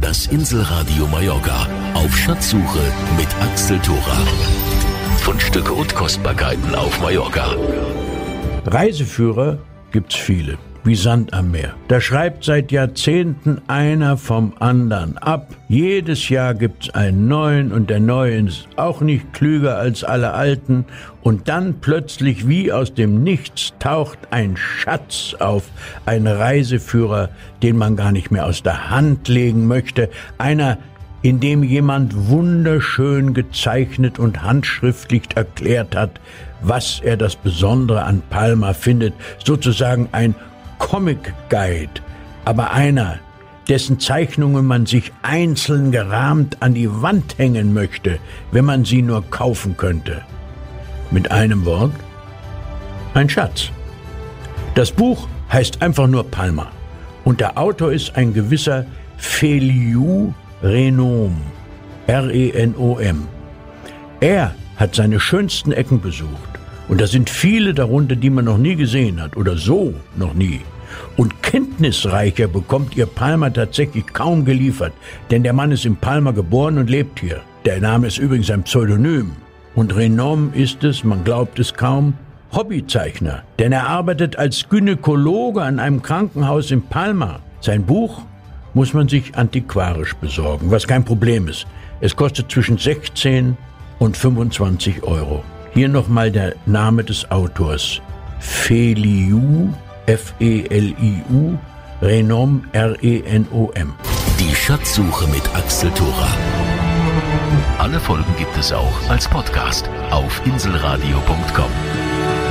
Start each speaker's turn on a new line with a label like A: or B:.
A: Das Inselradio Mallorca auf Schatzsuche mit Axel Thora. Fundstücke und Kostbarkeiten auf Mallorca.
B: Reiseführer gibt's viele, wie Sand am Meer. Da schreibt seit Jahrzehnten einer vom anderen ab. Jedes Jahr gibt's einen neuen und der neue ist auch nicht klüger als alle alten. Und dann plötzlich wie aus dem Nichts taucht ein Schatz auf, ein Reiseführer, den man gar nicht mehr aus der Hand legen möchte. Einer, in dem jemand wunderschön gezeichnet und handschriftlich erklärt hat, was er das Besondere an Palma findet. Sozusagen ein Comic Guide, aber einer, dessen Zeichnungen man sich einzeln gerahmt an die Wand hängen möchte, wenn man sie nur kaufen könnte. Mit einem Wort: ein Schatz. Das Buch heißt einfach nur Palma und der Autor ist ein gewisser Feliu Renom, R-E-N-O-M. Er hat seine schönsten Ecken besucht und da sind viele darunter, die man noch nie gesehen hat oder so noch nie. Und kenntnisreicher bekommt ihr Palma tatsächlich kaum geliefert, denn der Mann ist in Palma geboren und lebt hier. Der Name ist übrigens ein Pseudonym. Und Renom ist es, man glaubt es kaum, Hobbyzeichner, denn er arbeitet als Gynäkologe an einem Krankenhaus in Palma. Sein Buch muss man sich antiquarisch besorgen, was kein Problem ist. Es kostet zwischen 16 und 25 Euro. Hier nochmal der Name des Autors: Feliu, F-E-L-I-U, Renom, R-E-N-O-M.
A: Die Schatzsuche mit Axel Thora. Alle Folgen gibt es auch als Podcast auf inselradio.com.